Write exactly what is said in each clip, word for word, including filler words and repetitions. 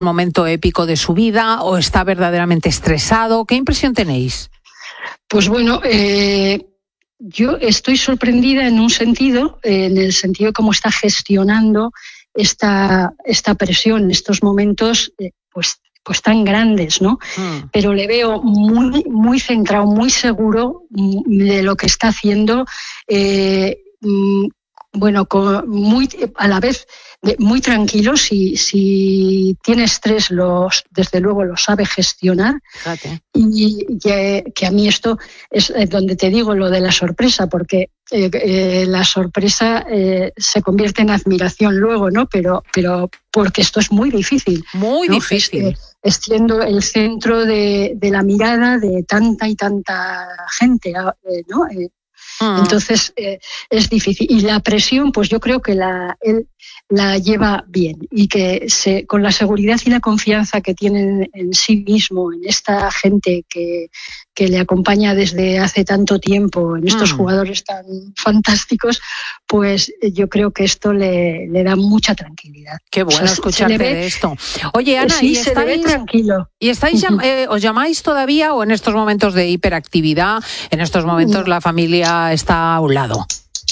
momento épico de su vida o está verdaderamente estresado? ¿Qué impresión tenéis? Pues bueno, eh, yo estoy sorprendida en un sentido, eh, en el sentido de cómo está gestionando esta, esta presión, estos momentos eh, pues, pues tan grandes, ¿no? Mm. Pero le veo muy, muy centrado, muy seguro de lo que está haciendo. Eh, bueno, con, muy, a la vez muy tranquilo. Si, si tiene estrés, los, desde luego lo sabe gestionar. Fíjate. Y, y que, que a mí esto es donde te digo lo de la sorpresa, porque eh, eh, la sorpresa eh, se convierte en admiración luego, ¿no? Pero, pero porque esto es muy difícil. Muy ¿no? difícil. Es, eh, es siendo el centro de, de la mirada de tanta y tanta gente, eh, ¿no? Eh, Entonces eh, es difícil. Y la presión, pues yo creo que la, él la lleva bien y que se, con la seguridad y la confianza que tiene en sí mismo, en esta gente que, que le acompaña desde hace tanto tiempo, en estos mm. jugadores tan fantásticos, pues yo creo que esto le, le da mucha tranquilidad. Qué bueno, o sea, escucharte ve, de esto. Oye, Ana, sí, ¿y se estáis, le ve tranquilo. ¿Y estáis, uh-huh. eh, os llamáis todavía o en estos momentos de hiperactividad, en estos momentos uh-huh. la familia está a un lado?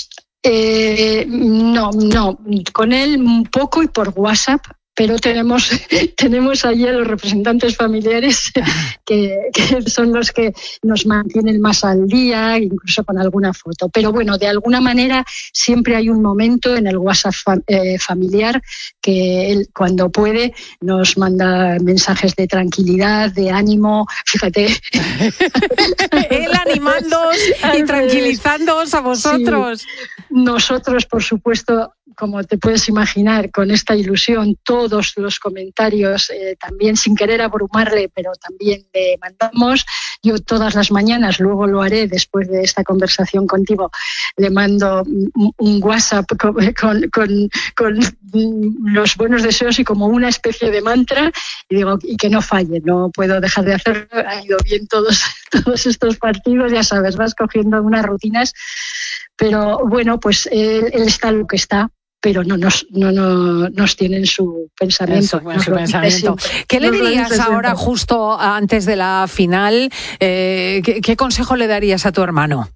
Eh, no, no, con él un poco y por WhatsApp, pero tenemos, tenemos allí a los representantes familiares que, que son los que nos mantienen más al día, incluso con alguna foto. Pero bueno, de alguna manera siempre hay un momento en el WhatsApp fam- eh, familiar que él, cuando puede, nos manda mensajes de tranquilidad, de ánimo. Fíjate. Él animándoos y tranquilizándoos a vosotros. Sí. Nosotros, por supuesto, como te puedes imaginar, con esta ilusión, todos los comentarios, eh, también sin querer abrumarle, pero también le mandamos. Yo todas las mañanas, luego lo haré después de esta conversación contigo, le mando un, un WhatsApp con, con, con, con los buenos deseos y como una especie de mantra, y digo, y que no falle, no puedo dejar de hacerlo. Ha ido bien todos, todos estos partidos, ya sabes, vas cogiendo unas rutinas. Pero bueno, pues él, él está lo que está, pero no nos, no, no, nos tienen su pensamiento. Eso, bueno, su pensamiento. ¿Qué le dirías ahora, justo antes de la final? Eh, ¿qué, ¿Qué consejo le darías a tu hermano?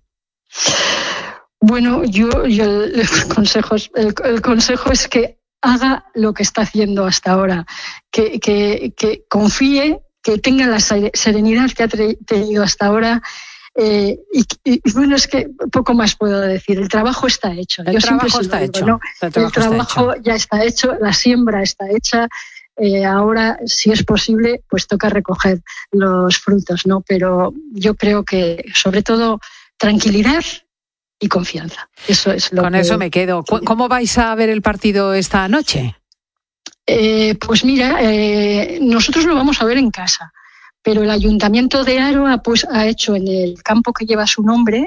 Bueno, yo, yo el, el, consejo, el, el consejo es que haga lo que está haciendo hasta ahora, que, que, que confíe, que tenga la serenidad que ha tenido hasta ahora. Eh, y, y bueno, es que poco más puedo decir. El trabajo está hecho. El Yo trabajo está digo, hecho. ¿no? El trabajo, el trabajo está hecho. ya está hecho, la siembra está hecha. Eh, ahora, si es posible, pues toca recoger los frutos, ¿no? Pero yo creo que, sobre todo, tranquilidad y confianza. Eso es lo Con que, eso me quedo. ¿Cómo vais a ver el partido esta noche? Eh, pues mira, eh, nosotros lo vamos a ver en casa. Pero el Ayuntamiento de Haro ha, pues, ha hecho en el campo que lleva su nombre,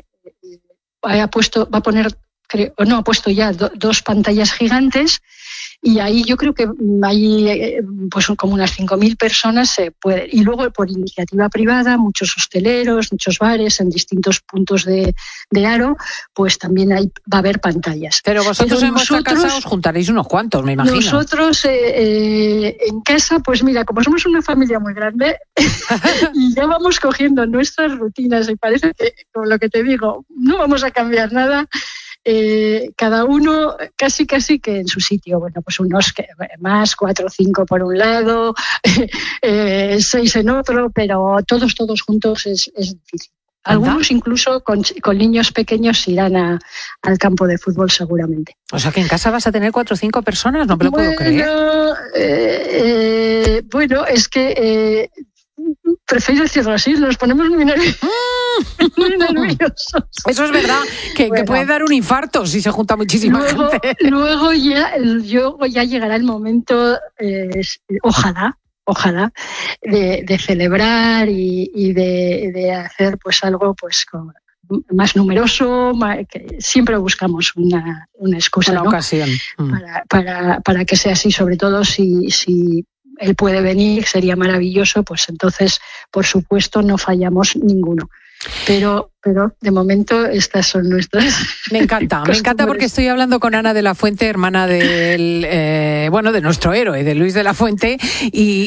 ha puesto, va a poner, creo, no, ha puesto ya do, dos pantallas gigantes y ahí yo creo que hay pues como unas cinco mil personas se puede, y luego por iniciativa privada, muchos hosteleros, muchos bares en distintos puntos de, de Haro, pues también hay, va a haber pantallas. Pero vosotros Pero en nosotros, vuestra casa os juntaréis unos cuantos, me imagino. Nosotros eh, eh, en casa, pues mira, como somos una familia muy grande y ya vamos cogiendo nuestras rutinas y parece que, como lo que te digo, no vamos a cambiar nada. Eh, cada uno casi casi que en su sitio, bueno, pues unos que más, cuatro o cinco por un lado, eh, seis en otro, pero todos, todos juntos es, es difícil. Algunos incluso con, con niños pequeños irán a, al campo de fútbol seguramente. O sea que en casa vas a tener cuatro o cinco personas, no me lo bueno, puedo creer. Eh, eh, bueno, es que eh, prefiero decirlo así, nos ponemos muy nerviosos. Muy nerviosos. Eso es verdad, que, bueno, que puede dar un infarto si se junta muchísima luego, gente. Luego ya, yo, ya llegará el momento, eh, ojalá, ojalá, de, de celebrar y, y de, de hacer pues algo pues con, más numeroso, más, que siempre buscamos una, una excusa, una ¿no? ocasión. Mm. Para, para, para que sea así, sobre todo si... si él puede venir, sería maravilloso, pues entonces, por supuesto, no fallamos ninguno. Pero, pero de momento estas son nuestras. Me encanta, me encanta porque estoy hablando con Ana de la Fuente, hermana del, eh, bueno, de nuestro héroe, de Luis de la Fuente, y